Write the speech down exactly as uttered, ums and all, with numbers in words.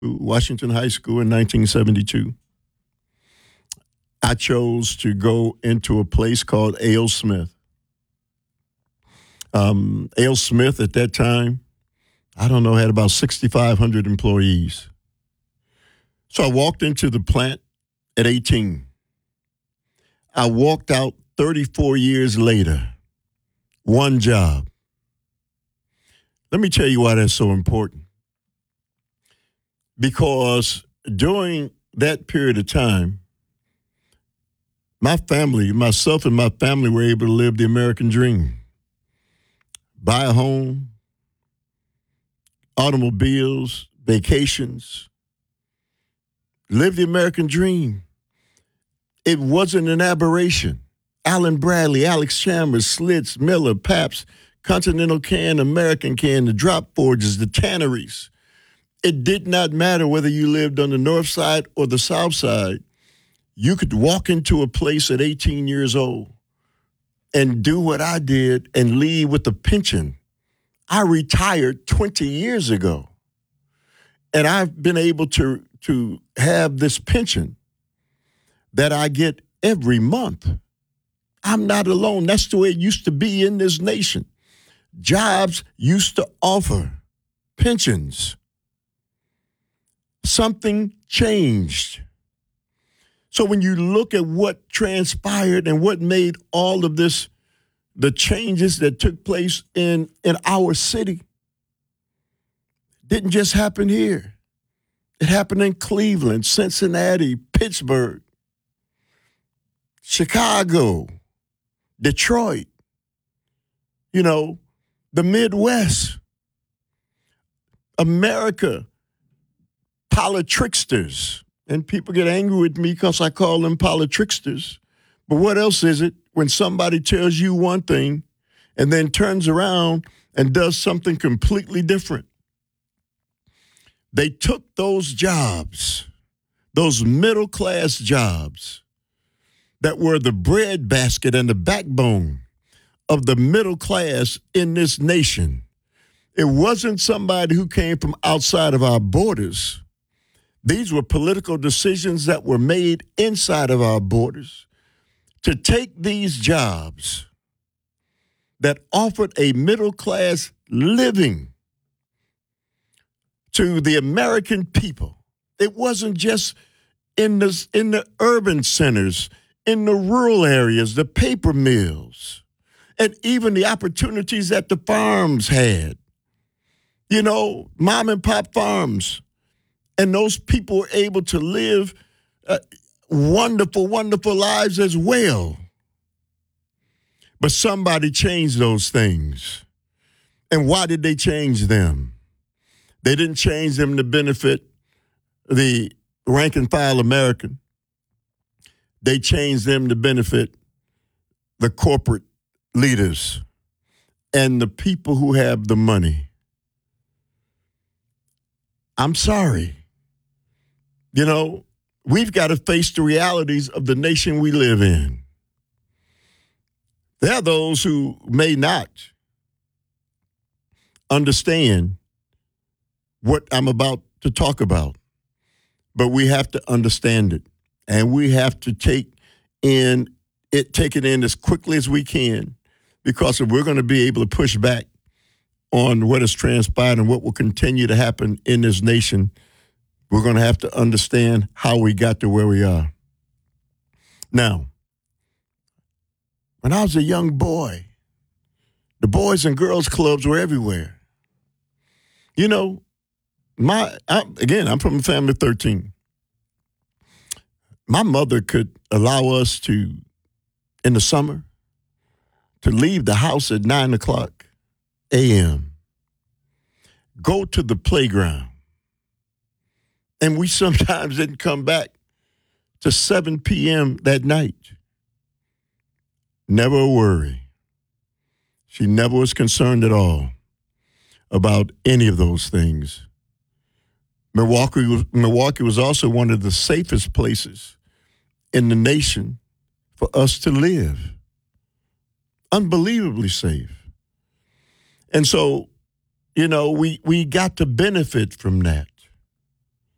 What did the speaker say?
Washington High School in nineteen seventy-two. I chose to go into a place called A L. Smith. Um, A L. Smith at that time, I don't know, had about sixty-five hundred employees. So I walked into the plant at eighteen. I walked out thirty-four years later. One job. Let me tell you why that's so important. Because during that period of time, my family, myself and my family were able to live the American dream. Buy a home, automobiles, vacations, live the American dream. It wasn't an aberration. Allen Bradley, Alex Chalmers, Slits, Miller, Pabst, Continental Can, American Can, the drop forges, the tanneries. It did not matter whether you lived on the north side or the south side. You could walk into a place at eighteen years old and do what I did and leave with a pension. I retired twenty years ago, and I've been able to, to have this pension that I get every month. I'm not alone. That's the way it used to be in this nation. Jobs used to offer pensions. Something changed. So when you look at what transpired and what made all of this, the changes that took place in, in our city, didn't just happen here. It happened in Cleveland, Cincinnati, Pittsburgh, Chicago, Detroit, you know, the Midwest, America, politricksters. And people get angry with me because I call them politricksters. But what else is it when somebody tells you one thing and then turns around and does something completely different? They took those jobs, those middle-class jobs that were the breadbasket and the backbone of the middle class in this nation. It wasn't somebody who came from outside of our borders. These were political decisions that were made inside of our borders to take these jobs that offered a middle-class living to the American people. It wasn't just in the, in the urban centers, in the rural areas, the paper mills, and even the opportunities that the farms had. You know, mom and pop farms. And those people were able to live uh, wonderful, wonderful lives as well. But somebody changed those things. And why did they change them? They didn't change them to benefit the rank and file American. They changed them to benefit the corporate leaders and the people who have the money. I'm sorry. You know, we've got to face the realities of the nation we live in. There are those who may not understand what I'm about to talk about, but we have to understand it, and we have to take in it, take it in as quickly as we can, because if we're going to be able to push back on what has transpired and what will continue to happen in this nation, we're going to have to understand how we got to where we are. Now, when I was a young boy, the Boys and Girls Clubs were everywhere. You know, my I, again, I'm from a family of thirteen. My mother could allow us to, in the summer, to leave the house at nine o'clock a.m., go to the playground, and we sometimes didn't come back to seven p.m. that night. Never a worry. She never was concerned at all about any of those things. Milwaukee was, Milwaukee was also one of the safest places in the nation for us to live. Unbelievably safe. And so, you know, we, we got to benefit from that.